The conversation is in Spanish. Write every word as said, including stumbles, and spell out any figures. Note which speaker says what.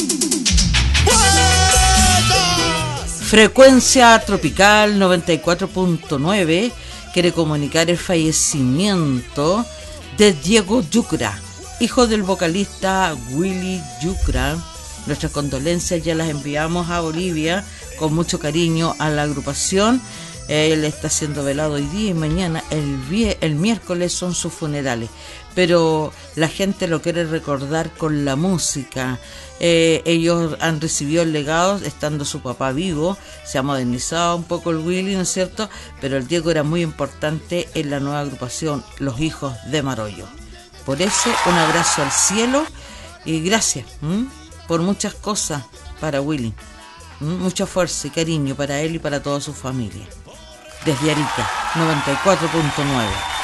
Speaker 1: Frecuencia Tropical noventa y cuatro punto nueve quiere comunicar el fallecimiento de Diego Yucra, hijo del vocalista Willy Yucra. Nuestras condolencias ya las enviamos a Bolivia con mucho cariño a la agrupación. Él está siendo velado hoy día y mañana, el, vie- el miércoles son sus funerales. Pero la gente lo quiere recordar con la música. Eh, ellos han recibido el legado estando su papá vivo. Se ha modernizado un poco el Willy, ¿no es cierto? Pero el Diego era muy importante en la nueva agrupación Los Hijos de Marollo. Por eso, un abrazo al cielo y gracias ¿m? por muchas cosas para Willy. ¿m? Mucha fuerza y cariño para él y para toda su familia. Desde Arica, noventa y cuatro punto nueve.